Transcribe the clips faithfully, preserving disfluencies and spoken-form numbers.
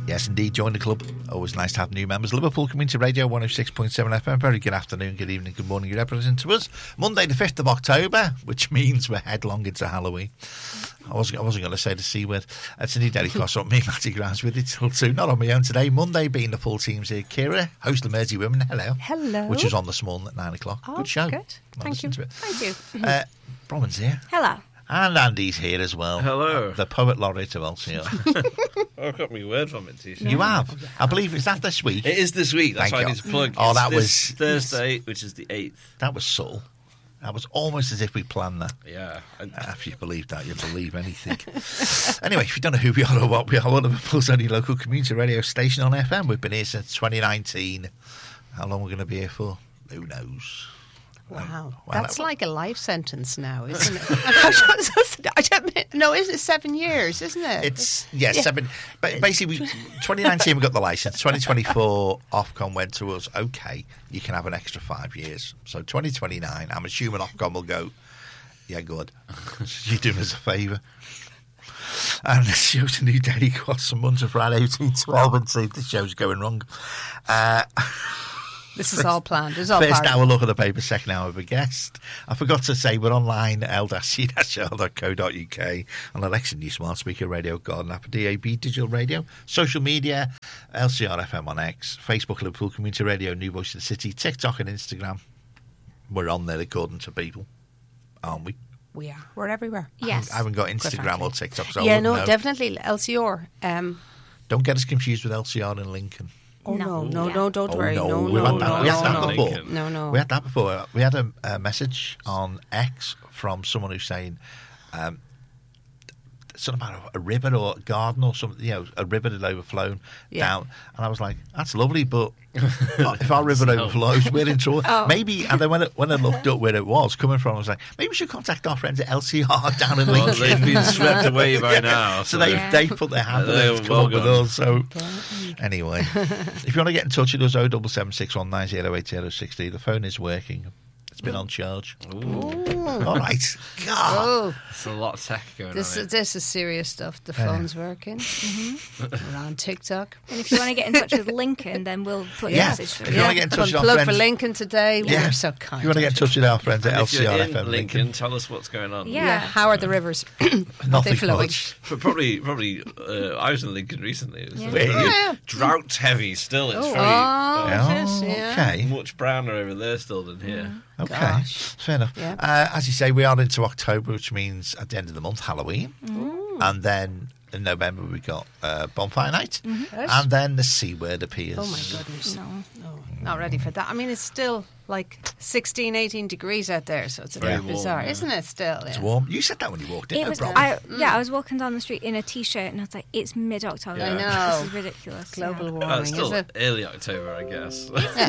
Yes, indeed. Join the club. Always nice to have new members. Liverpool Community Radio one oh six point seven F M. Very good afternoon, good evening, good morning. You're representing to us. Monday the fifth of October, which means we're headlong into Halloween. I wasn't, I wasn't going to say the C word. It's a new daily cross up me, Matty Grimes, with it till two. Not on my own today. Monday being the full team's here. Kira, host of Mersey Women. Hello. Hello. Which was on this morning at nine o'clock. Oh, good show. Good. Thank you. Thank you. Uh, Bronwyn's here. Hello. And Andy's here as well. Hello. The poet laureate of L C R. I've got my word from it, t-shirt. You have? I believe, is that this week? It is this week. That's Thank why you. I need to plug. Oh, It's that this was- Thursday, which is the eighth. That was subtle. That was almost as if we planned that. Yeah. I, Uh, if you believe that, you believe anything. Anyway, if you don't know who we are or what we are, one of Liverpool's only local community radio station on F M. We've been here since twenty nineteen. How long we're going to be here for? Who knows? Wow. Um, well, That's that- like a life sentence now, isn't it? I don't mean, no, isn't it seven years, isn't it? It's, yes, yeah, seven. But basically, we, twenty nineteen we got the licence. twenty twenty-four Ofcom went to us, OK, you can have an extra five years. So twenty twenty-nine, I'm assuming Ofcom will go, yeah, good. You're doing us a favour. And the show's a new daily cross from Monday to Friday, between twelve and two. This show's going wrong. Uh... This is all planned. It's all First part hour look at the paper, second hour of a guest. I forgot to say we're online at l c r dot co dot u k on Alexa, new smart speaker, radio, garden app, D A B, digital radio, social media, L C R F M on X, Facebook, Liverpool Community Radio, New Voice of the City, TikTok and Instagram. We're on there according to people, aren't we? We are. We're everywhere. Yes. I haven't got Quite Instagram frankly. or TikTok, so I yeah, wouldn't no, know. definitely L C R. Um, Don't get us confused with L C R in Lincoln. oh, No. no, no, Yeah. no, don't Oh, worry. no, No, we've no, had no, that, no, we had that no, before. Lincoln. no, no. We had that before. We had a, a message on X from someone who's saying um, something about a, a river or a garden or something, you know, a river had overflown Yeah. down. And I was like, that's lovely, but if our river overflows, we're in trouble. Oh. Maybe, and then when, it, when I looked up where it was coming from, I was like, maybe we should contact our friends at L C R down in well, Lincoln. they've been swept away by now. So So, they Yeah. they put their hand on They're it to come well up with gone. us. So anyway, if you want to get in touch with us, oh seven seven six one nine zero eight zero six three. The phone is working. It's been on charge. All right. God. Oh, it's a lot of tech going this on. is, this is serious stuff. The phone's working. We're on TikTok. And if you want to get in touch with Lincoln, then we'll put your Yeah. message through. If you want to get in touch with our Plug for friends, Lincoln today. Yeah. We're so kind. if you want to get in touch with our friends at And L if C you're R in F M Lincoln, Lincoln, tell us what's going on. Yeah. Yeah. How are the rivers? nothing flowing? much. But probably, probably. Uh, I was in Lincoln recently. It was Yeah. very Were you? Yeah. drought heavy. Still, it's Oh, very oh, uh, yes, yeah. Okay. much browner over there still than here. Okay. Gosh. Fair enough. Yeah. Uh, as you say, we are into October, which means at the end of the month, Halloween. And then in November, we got uh, Bonfire Night. And then the C word appears. Oh, my goodness. No. No, not ready for that. I mean, it's still like sixteen, eighteen degrees out there, so it's a Very bit warm, bizarre, yeah. isn't it, still? It's Yeah. warm. You said that when you walked in. It no was, problem. I, yeah, I was walking down the street in a t-shirt and I was like, it's mid-October. I know. This is ridiculous. Global yeah. warming, Uh, it's still is it? early October, I guess.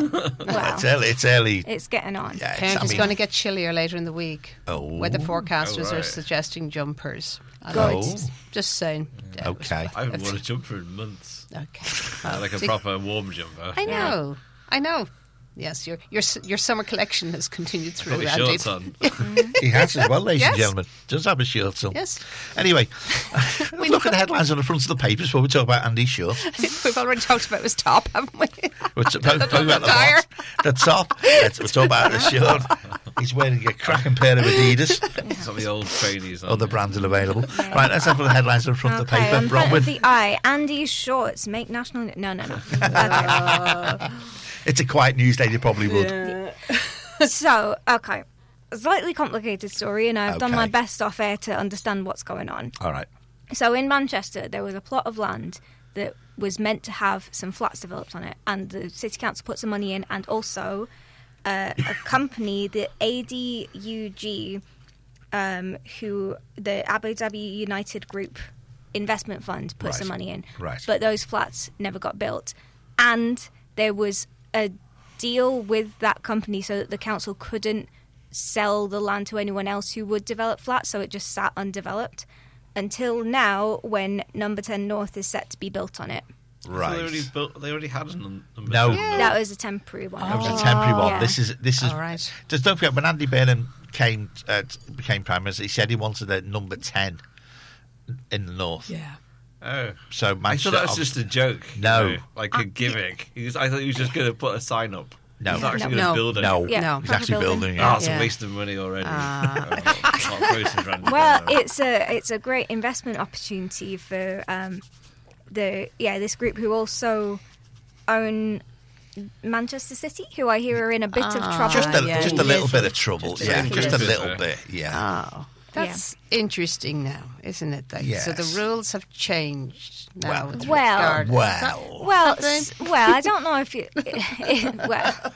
Wow. It's early. It's early. It's getting on. Yeah, it's, Apparently I it's mean, going to get chillier later in the week. Oh. Weather forecasters Oh, are right. suggesting jumpers. I Good. know. Oh. Just saying. Yeah, it was- Okay. I haven't worn a jumper in months. Okay. Uh, Well, like a see, proper warm jumper. I know. I know. Yes, your your your summer collection has continued Got through. my Andy. shorts on. He has as well, ladies and Yes. gentlemen. Does have a shirt on. Yes. Anyway, let's look at the headlines on the front of the papers before we talk about Andy's shirt. We've already talked about his top, haven't we? We're t- talking about the, Tire. what? The top. Let's, we're talking about the shirt. He's wearing a cracking pair of Adidas. Some of the old trainees on. Other brands are available. Right, let's have the headlines on the front of the Okay, paper. on front Bronwyn. of the eye, Andy's shorts make national... No, no, no. Okay. It's a quiet news day, you probably would. So, okay. Slightly complicated story, and I've done Okay. my best off air to understand what's going on. All right. So in Manchester, there was a plot of land that was meant to have some flats developed on it, and the city council put some money in, and also uh, a company, the A D U G, um, who the Abu Dhabi United Group Investment Fund put Right. some money in. Right. But those flats never got built, and there was a deal with that company so that the council couldn't sell the land to anyone else who would develop flats, so it just sat undeveloped until now, when Number ten North is set to be built on it. So They Right. already, built, they already had a num- number. No. two. Yeah. That was a temporary one. That was a temporary one. Yeah. This is this is. All right. Just don't forget when Andy Burnham came uh, became prime minister, he said he wanted a number ten in the north. Yeah. Oh. So I Manchester. thought that was just a joke. you No. know, like a gimmick. He was, I thought he was just going to put a sign up. No. He's not actually No. going to build it. No, Yeah, No. he's proper actually building. building it. Oh, it's Yeah. a waste of money already. Ah. Oh, not groceries run Well, together. it's a it's a great investment opportunity for um, the yeah this group who also own Manchester City, who I hear are in a bit of Ah, trouble. Just a, yeah, just a little little. bit of trouble. Just a yeah, little just a bit. little bit. Yeah. Oh, that's interesting now, isn't it? Like, So the Yes. rules have changed now. Well- with Well- regard- Well. Well, Have they? s- well, I don't know if you. well,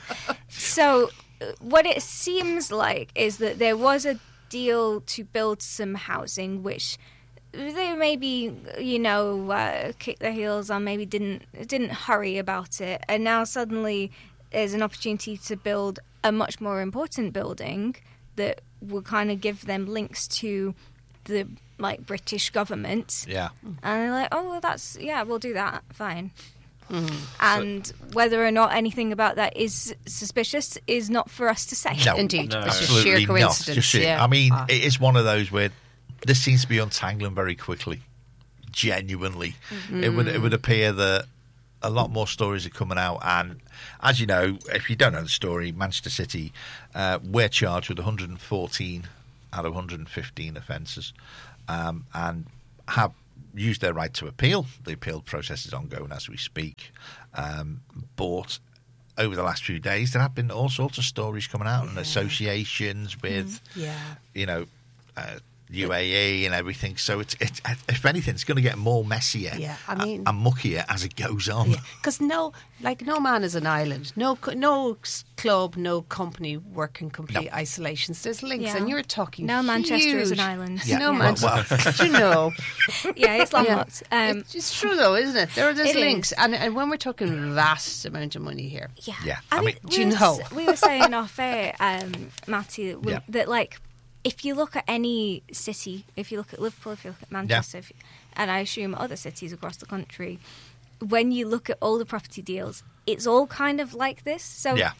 so uh, what it seems like is that there was a deal to build some housing, which they maybe, you know, uh, kicked their heels on, maybe didn't didn't hurry about it, and now suddenly there's an opportunity to build a much more important building that will kind of give them links to the like British government. Yeah. And they're like, oh, well, that's, yeah, we'll do that. Fine. Mm-hmm. And whether or not anything about that is suspicious is not for us to say. No. Indeed, No. it's just Absolutely sheer not. coincidence. Just sheer- yeah. I mean, Ah. it is one of those where this seems to be untangling very quickly. Genuinely, it would it would appear that a lot more stories are coming out, and as you know, if you don't know the story, Manchester City, uh, we're charged with one hundred fourteen out of one hundred fifteen offences, um, and have used their right to appeal. The appeal process is ongoing as we speak. Um, but over the last few days, there have been all sorts of stories coming out and associations with, yeah. you know, uh, U A E and everything. So it's, it's if anything, it's going to get more messier Yeah, I a- mean- and muckier as it goes on. Because no, like no man is an island. No, co- no s- club, no company work in complete No. isolations. There's links, Yeah. and you're talking. No, Manchester is an huge- island. Yeah, No, Yeah. well, Manchester. well, Do you know? Yeah, it's Yeah. landlocked. Um, it's, it's true though, isn't it? There are there's It links, is. and and when we're talking vast amount of money here, yeah. Yeah, I, I mean, mean- we Do you were know? s- we were saying off air, um, Matty, that, we- Yeah. that like if you look at any city, if you look at Liverpool, if you look at Manchester, if you, and I assume other cities across the country, when you look at all the property deals, it's all kind of like this. So yeah,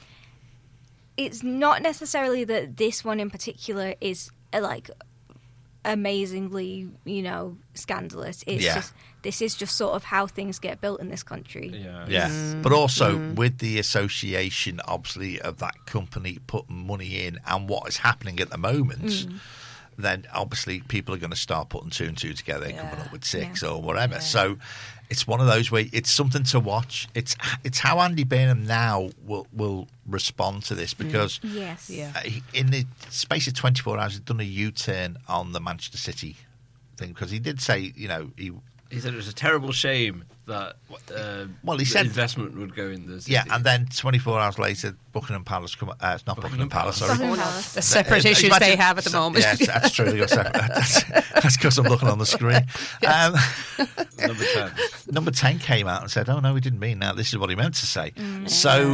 it's not necessarily that this one in particular is uh, like amazingly, you know, scandalous. It's Yeah. just this is just sort of how things get built in this country. Yeah. yeah. Mm. But also with the association, obviously, of that company putting money in and what is happening at the moment. Mm. Then obviously people are going to start putting two and two together, and coming Yeah. up with six Yeah. or whatever. Yeah. So it's one of those where it's something to watch. It's it's how Andy Burnham now will will respond to this, because Yes. Yeah. uh, he- in the space of twenty-four hours, he's done a U-turn on the Manchester City thing, because he did say, you know, he He said it was a terrible shame that uh, Well, he the said- investment would go in the city. yeah, and then twenty-four hours later, Buckingham Palace come. Uh, it's not Buckingham, Buckingham Palace. Palace. Sorry. Buckingham Oh, no, Palace. the separate Uh, issues imagine- they have at the moment. Yes, that's true. They got separate. That's that's because I'm looking on the screen. Um, Number ten. number ten came out and said, "Oh no, he didn't mean that. This is what he meant to say." So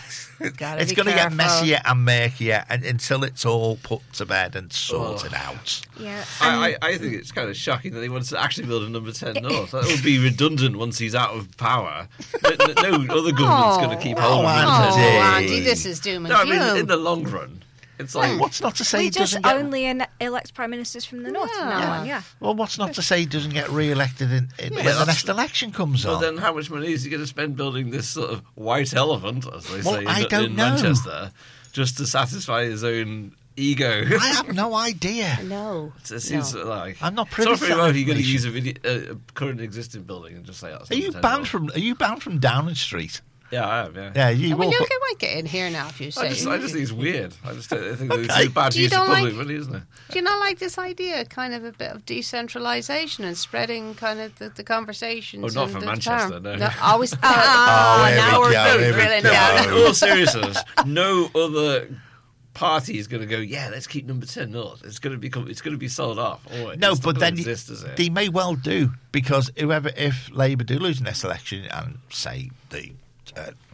Gotta it's be going to get careful. messier and murkier and, until it's all put to bed and sorted Oh. out. Yeah. I, I, I think it's kind of shocking that he wants to actually build a number ten north. That would be redundant once he's out of power. No, no, no other government's going to keep Oh, hold of Andy. number Oh, ten. Andy, this is doom and No, I gloom. mean, in the long run, it's like... What's not to say we he just doesn't get? only en- elect prime ministers from the north from now Yeah. on, yeah. Well, what's not to say he doesn't get re-elected in, in, when the that's- next election comes Well, on? then how much money is he going to spend building this sort of white elephant, as they Well, say in, I don't in know. Manchester, just to satisfy his own ego? I have no idea. No. It seems no. like I'm not It's privy not to very that well if you're going to use information. a, video, uh, a current existing building and just say that's Are you number ten banned north. from? Are you banned from Downing Street? Yeah, I am. Yeah. Yeah, you Well, will. you put- can might get in here now if you say. I just, I just think it's weird. I just don't- I think Okay. it's a bad You use of don't public like- money, isn't it? Do you not like this idea, kind of a bit of decentralisation and spreading kind of the, the conversations? Oh, not and from the Manchester, power? no. always. Oh, Ah, here now we we're go, here we drilling go. down. In all seriousness, no other party is going to go, yeah, let's keep number ten north. It's going to become, it's going to be sold off. Oh, it's No, not but gonna then exist, is it? they may well do, because whoever, if Labour do lose the next election and say the uh,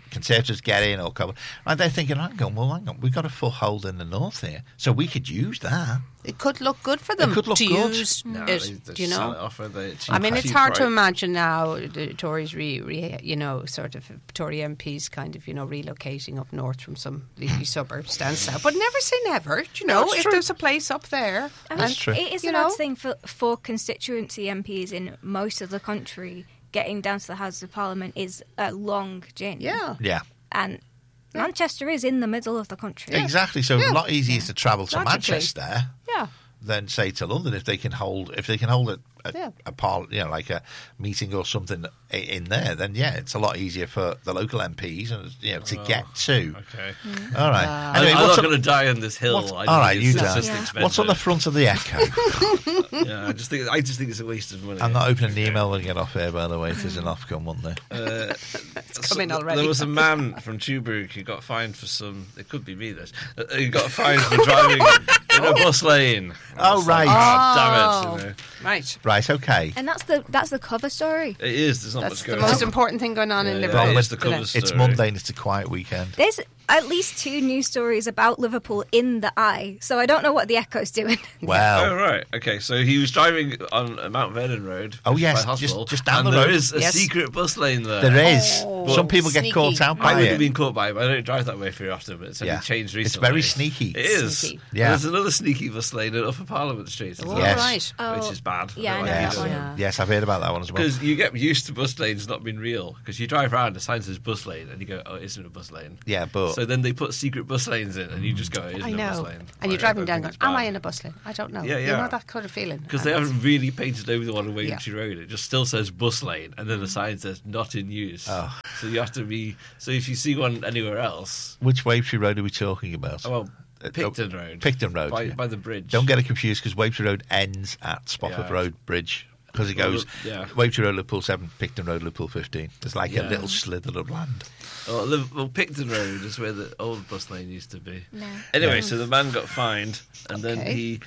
Conservatives get in or come, and they're thinking, hang on, well, hang on, we've got a foothold in the north here, so we could use that. It could look good for them It could look to good. use No, it. they, they Do you sell know? it off with the cheap- I mean, it's cheap hard to price. imagine now the Tories, re, re, you know, sort of Tory M Ps kind of, you know, relocating up north from some leafy suburbs down south. But never say never, do you know, No, it's if true. there's a place up there. I mean, That's true. It is You an know? odd thing for, for constituency M Ps in most of the country. Getting down to the Houses of Parliament is a long journey. Yeah. Yeah. And Manchester is in the middle of the country. Exactly. So Yeah. a lot easier to travel to Logically. Manchester Yeah. than say to London if they can hold if they can hold a a, Yeah. a par, you know, like a meeting or something i- in there. Then yeah, it's a lot easier for the local M Ps and you know to get to. Okay. All right. Uh, Anyway, I'm what's not on, going to die on this hill. what's- I just all right, think you it's don't. just Yeah. expensive. what's on the front of the Echo? Yeah, I just think I just think it's a waste of money. I'm not opening the email when I get off here. By the way, if there's an Ofcom one there. Uh, It's coming already. There was a man from Tuberg who got fined for some. It could be me. This. Uh, He got fined for driving in a bus lane. Oh, It's like, right. "Ah, damn it! You know. Right. Right. Okay. And that's the that's the cover story. It is. There's not That's much the going most on. important thing going on Yeah, in yeah, Liverpool. it is the isn't cover it? story. It's Monday and it's a quiet weekend. There's at least two news stories about Liverpool in the Eye, so I don't know what the Echo's doing. Oh Well. right, okay. So he was driving on Mount Vernon Road. Oh, which is yes, by just- Hospital, just down and the there road. is a Yes. secret bus lane there. There is. Oh, Some people get sneaky. caught out I by would it. have been caught by it, but I don't drive that way very often. But it's only Yeah. changed It's recently. very sneaky. It is. Sneaky. Yeah. There's another sneaky bus lane at Upper Parliament Street, as Oh, well, Yes. right. Oh, which is bad. yeah, I know Yes. that one. Yeah. Yes, I've heard about that one as well. Because you get used to bus lanes not being real. Because you drive around, the sign says bus lane, and you go, "Oh, it isn't a bus lane." Yeah, but So then they put secret bus lanes in, and you just go, "It isn't I a bus know. lane." And you're Like, driving I down think going, it's am I bad. in a bus lane? I don't know. Yeah, You yeah. know that kind of feeling. Because they And haven't really painted over the one on Yeah. Wavertree Road. It just still says bus lane, and then the sign says not in use. Oh. So you have to be. So if you see one anywhere else, which Wavertree Road are we talking about? oh, well, Uh, Picton oh, Road, Picton Road, by, yeah. by the bridge. Don't get it confused because Wavertree Road ends at Spofford Yeah. Road Bridge because it Well, goes yeah. Wavertree Road, Liverpool seven, Picton Road, Liverpool fifteen. There's like a Yeah. little slither of land. Oh, Liv- well, Picton Road is where the old bus lane used to be. No. Anyway, so the man got fined, and then Okay. he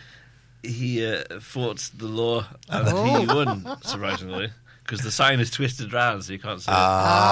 he uh, fought the law, and Oh. he won surprisingly because the sign is twisted round, so you can't see it.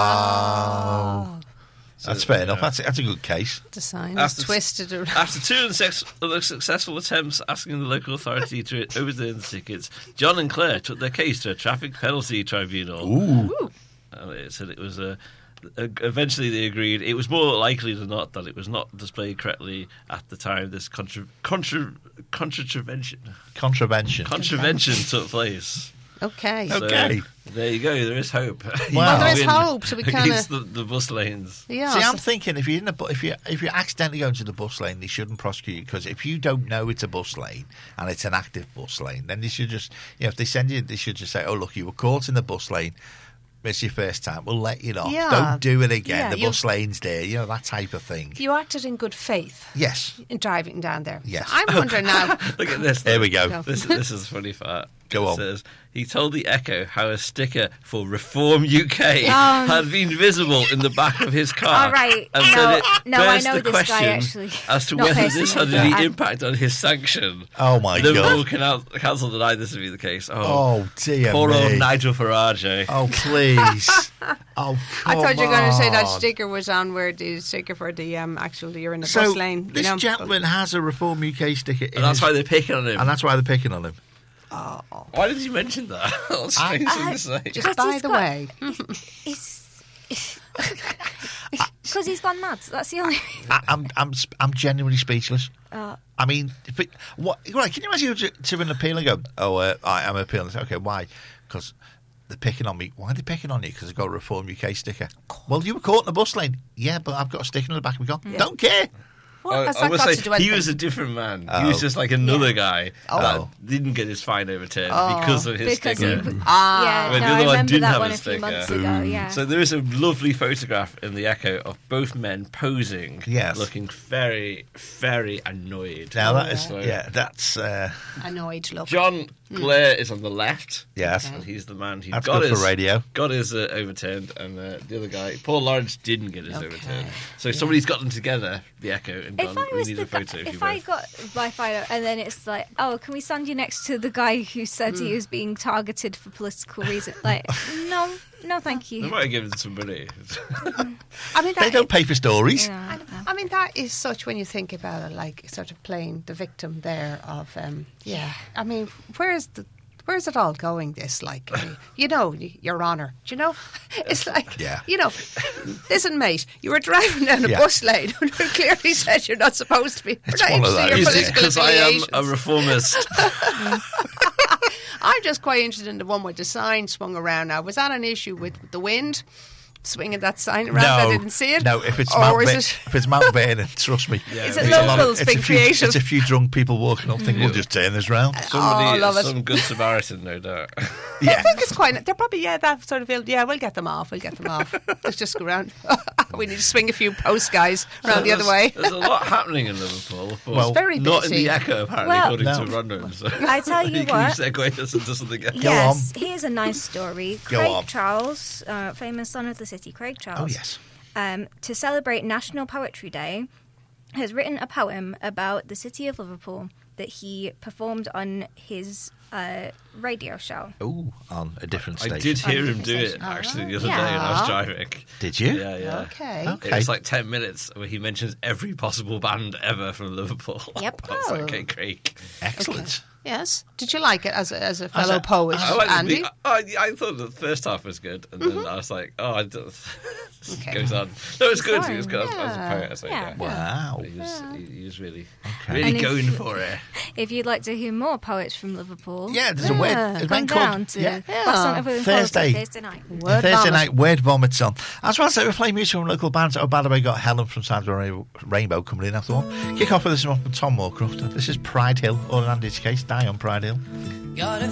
Oh, So, that's fair yeah. enough. That's that's a good case. the sign After is t- twisted around. After two unsex- unsuccessful attempts asking the local authority to overturn the tickets, John and Claire took their case to a traffic penalty tribunal. Ooh, And it said it was a. Eventually, they agreed. It was more likely than not that it was not displayed correctly at the time this contra- contra- contravention contravention. contravention took place. Okay. Oh. Okay. So, there you go. There is hope. You Wow. Oh, there is win hope, so we kinda- against the, the bus lanes. Yeah. See, so- I'm thinking if you're in a bu- if you if you accidentally go into the bus lane, they shouldn't prosecute you because if you don't know it's a bus lane and it's an active bus lane, then they should just you know if they send you, they should just say, oh look, you were caught in the bus lane. It's your first time. We'll let you off. Yeah. Don't do it again. Yeah, the you- bus lane's there. You know that type of thing. you acted in good faith Yes. in driving down there. Yes. So I'm wondering now. Look at this. There we though. go. No. This, this is funny part. Go It on. says, he told the Echo how a sticker for Reform U K Um. had been visible in the back of his car. All right. And No, said it no, I bears know the this guy, question actually. as to Not whether this had personally, any but I- impact on his sanction. Oh my Liverpool god. Canal- Council denied this to be the case. Oh, Oh dear poor me. old Nigel Farage. eh? Oh please. Oh I come thought you were going to say that on. sticker was on where the sticker for the um, actual you're in the So bus lane. this you know? gentleman has a Reform U K sticker, in And that's his- why they're picking on him. and that's why they're picking on him. Why did you mention that? What strange thing to say. Just Because by he's the got- way, It's because he's gone mad. That's the only. I, I'm I'm sp- I'm genuinely speechless. Uh, I mean, if it, what? Right? Can you imagine to, to an appeal and go, "Oh, uh, I, I'm appealing." Okay, why? Because they're picking on me. Why are they picking on you? Because I've got a Reform U K sticker. Well, you were caught in the bus lane. Yeah, but I've got a sticker in the back of my car. Don't care. what I, has I that would got say to do he anything? was a different man. He Oh. was just like another Yeah. guy Oh. that didn't get his fine overturned Oh. because of his because sticker. he, Ah. yeah, When no, the I other one remember didn't that have one a a few sticker. months ago. Yeah. So there is a lovely photograph in the Echo of both men posing, Yes. looking very, very annoyed. Now that is So yeah. That's uh, Annoyed look. John Blair is on the left. yes. Okay. And he's the man who That's got good his for radio. got his uh, overturned, and uh, the other guy, Paul Lawrence, didn't get his Okay. overturned. So somebody's got them together, the Echo, and If gone, I we was need the a photo guy, of you if I both. got my photo and then it's like, oh, can we stand you next to the guy who said Hmm. he was being targeted for political reasons? Like, no, no, thank They you. might have given some money. I mean, They that, don't pay for stories. Yeah. I mean, that is such when you think about it, like sort of playing the victim there of, um, yeah. I mean, where's the, where's it all going? This, like, I mean, you know, y- Your Honour, do you know? It's like, Yeah. you know, listen, mate, you were driving down a Yeah. bus lane and it clearly said you're not supposed to be. We're It's not one of interested in your those. political Because I am affiliations. a reformist. I'm just quite interested in the one with the sign swung around. Now, was that an issue with the wind swinging that sign around? I didn't see it. No, if it's Or Mount is Ba- it- if it's Mount Vernon, trust me. Yeah, Is it it was a lot of- locals it's being a few, creative? It's a few drunk people walking up thinking, we'll just turn this round. Somebody, Oh, love it. some good Samaritan, no doubt. Yeah. I think it's quite. They're probably yeah that sort of. Yeah, we'll get them off. We'll get them off. Let's just go around. We need to swing a few post guys around the other There's- way. There's a lot happening in Liverpool, but Well, very not in busy. the Echo, apparently, Well- according No. to Rundgren. So I tell you can what. segue us into something else. Go Yes, here's a nice story. Go Craig on. Charles, uh, famous son of the city, Craig Charles. Oh, yes. Um, to celebrate National Poetry Day, has written a poem about the city of Liverpool that he performed on his uh, radio show. Oh, on a different I station. did hear him do it Conversation. actually the other Yeah. day when I was driving. Did you? Yeah, yeah. Okay. Okay. It was like ten minutes where he mentions every possible band ever from Liverpool. Yep. I was like, Oh. okay, Craig. Excellent. Yes. Did you like it as a, as a fellow a- poet, I, like Andy? the, I, I thought the first half was good, and then I was like, oh, I don't, Okay. goes on. No, it was good. He fine, was good. I was a yeah. poet. I was like, Yeah. yeah. Wow. He was, he, he was really, Okay. really And if- going for it. If you'd like to hear more poets from Liverpool, Yeah, there's a Yeah. word. There's a come band called down to yeah. Boston Overland Thursday. Thursday night. Word Thursday vomit. night, Word Vomits on. As well as we're playing music from local bands. Oh, by the way, we got Helen from Side of the Ra- Rainbow coming in after one. Kick off with this one from Tom Moorcroft. This is Pride Hill, or in Andy's case, Die on Pride Hill. Got a